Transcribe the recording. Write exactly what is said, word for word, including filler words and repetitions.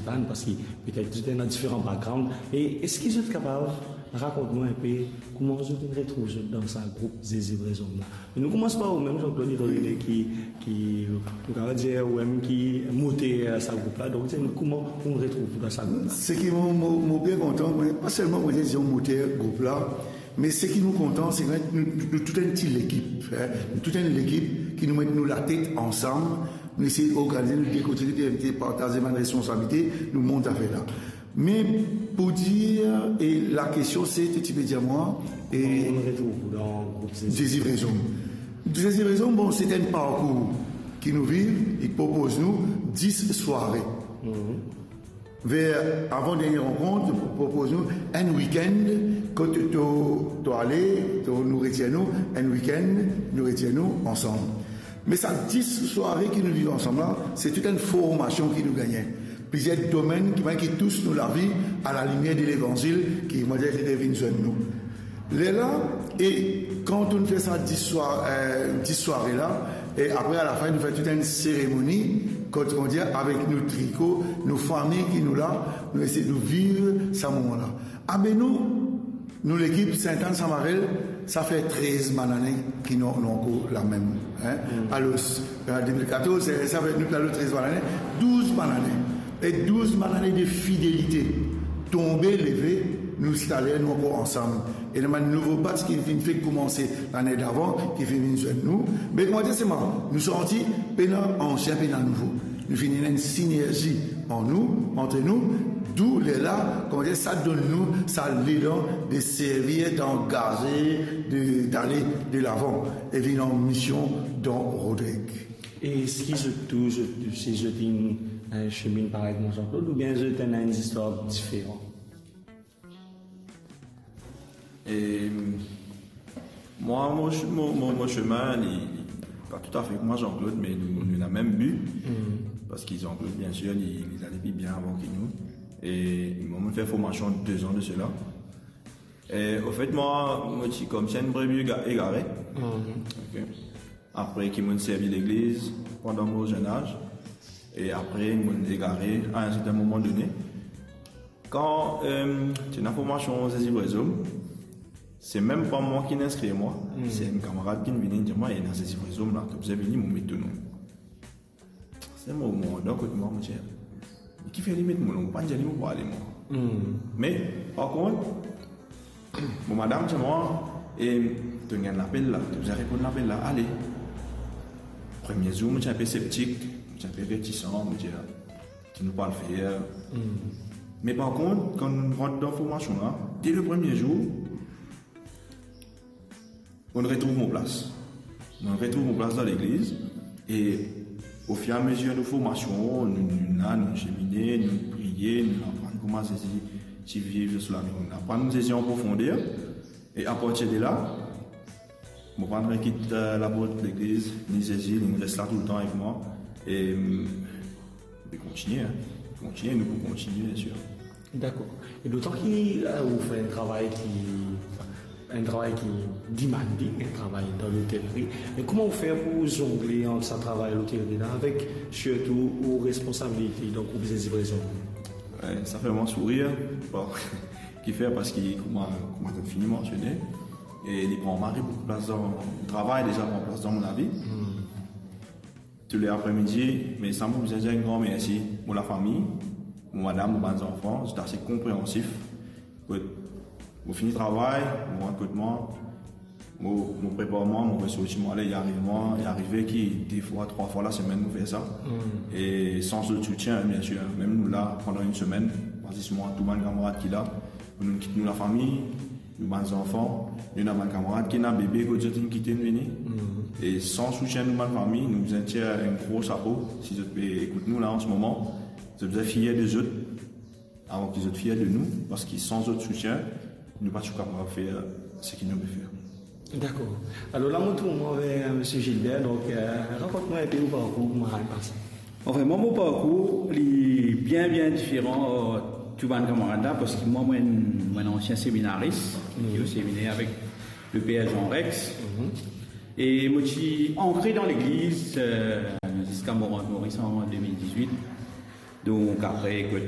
sultan parce que peut-être tu es dans différents backgrounds. Et est-ce qu'ils sont capables raconte-nous un peu comment vous vous retrouvez dans ce groupe Zézé Raison là. Nous commençons par vous-même, Jean-Claude Nicolini, qui, qui, on va dire, ou même qui montait à ce groupe là. Donc, comment on retrouve dans ce groupe là? Ce qui m'a bien content, pas seulement pour dire qu'on montait ce groupe là, mais ce qui nous content, c'est que nous, nous, toute une petite équipe, hein, toute une équipe qui nous met nous la tête ensemble, nous essayons d'organiser, nous décontinuer, de partager ma responsabilité, nous montons à faire là. Mais pour dire, et la question c'est, tu peux dire moi, et on retrouve dans le groupe Zézé Raison. Zézé Raison, bon, c'est un parcours qui nous vit, il propose nous dix soirées. Mm-hmm. Vers, avant dernière rencontre, il propose nous un week-end, quand tu dois aller, tu nous retiens nous, un week-end, nous retiens nous ensemble. Mais ça, dix soirées qui nous vivent ensemble là, c'est toute une formation qui nous gagnait. Plusieurs domaines qui, qui touchent nous la vie à la lumière de l'évangile qui m'a dit de nous. Les là, et quand on fait ça dix soirées, euh, dix soirées là, et après à la fin, nous faisons toute une cérémonie, quand on dit avec nos tricots, nos familles qui nous là, nous essayons de vivre ce moment-là. Ah ben nous, nous l'équipe Saint-Anne-Samarel, ça fait treize années qui n'ont encore la même. Hein? Mm. Alors, en deux mille quatorze, ça fait nous treize années, douze années. Et douze années de fidélité, tombé, levé, nous installer nous encore ensemble. Et le nouveau batch qui fait commencer l'année d'avant, qui fait venir nous. Mais comment dire, c'est marrant. Nous sommes sortis, pénal ancien, pénal nouveau. Nous finissons une synergie en nous, entre nous, d'où les là, comment dire, ça donne nous, ça l'élan de servir, d'engager, de, d'aller de l'avant. Et venir en mission dans Rodrigue. Et ce qui se touche, si je dis un chemin pareil que Jean-Claude, ou bien je t'en ai une histoire différente? Et moi, mon, mon, mon chemin, il, pas tout à fait comme moi, Jean-Claude, mais nous, nous avons le même but. Mm. Parce qu'ils ont, bien sûr, ils, ils allaient bien avant que nous. Et ils m'ont fait formation deux ans de cela. Et au fait, moi, moi je suis comme c'est une brebis égarée. Mm. Okay. Après, qu'ils m'ont servi l'église pendant mon jeune âge. Et après, ils m'ont égaré à un certain moment donné. Quand euh, tu as une formation aux Zézé Raison, c'est même pas moi qui l'inscris moi, mm. c'est un camarade qui vient dire moi, il y a une Zézé Raison là, que vous avez venu me mettre nom. C'est mon moment, donc moi, je dis, qui fait les mettre mon nom, pas dire les mots pour aller moi. Mm. Mais, par contre, bon, madame, c'est moi, et tu as un appel là, tu as répondu à l'appel là, allez. Premier jour, je suis un peu sceptique, je suis un peu réticent, je dis, tu ne peux pas le faire. Mm. Mais par contre, quand on rentre dans la formation là, dès le premier jour, on retrouve mon place. On retrouve mon place dans l'église et au fur et à mesure de nos formations, nous nous nous cheminer, nous prier, nous apprendre comment c'est vivre sur la vie. On apprend nous essayer en profondeur et à partir de là, mon père quitte la porte de l'église, ni saisir, il reste là tout le temps avec moi et on peut continuer, hein. Continuer, nous pouvons continuer bien sûr. D'accord. Et d'autant qu'il euh, vous fait un travail qui, un travail qui demanding, un travail dans l'hôtellerie. Mais comment vous faites pour jongler entre ce travail et l'hôtellerie là, avec surtout vos responsabilités donc vous Zézé Raison? Ouais, ça fait vraiment sourire. Bon, qui fait parce qu'il comment comment tu fini mentionné et il prend mari beaucoup de place dans le travail déjà prend place dans mon avis. Mm. Tous les après-midi, mais ça me faisait un grand merci pour la famille. Mon madame, mes enfants, j'étais assez compréhensif. Au fini travail, mon recrutement, mon préparement, mon ressortiment, il arrive moi, il arrivait qui des fois, trois fois la semaine, nous fait ça. Mm. Et sans ce soutien, bien sûr, même nous là, pendant une semaine, pratiquement tout le camarade qui est là, nous quittons la famille, nous avons des enfants, nous avons un camarade qui a un bébé qui a quitté nous venir. Mm. Et sans soutien de ma famille, nous avons un gros chapeau, si vous écoutez nous là en ce moment. Je vous ai fiers des autres, avant qu'ils soient fiers de nous, parce que sans autre soutien, nous ne sommes pas capables de faire ce qu'ils nous veulent faire. D'accord. Alors là, mon tour avec M. Gilbert, donc euh, raconte-moi un peu mon parcours, comment ça passe. Enfin, moi, mon parcours est bien, bien différent de tout le camarade, parce que moi, je suis un ancien séminariste, mm-hmm. qui est au séminaire avec le Père Jean Rex. Mm-hmm. Et moi, je suis ancré dans l'église euh, jusqu'à Maurice en deux mille dix-huit. Donc après, écoute,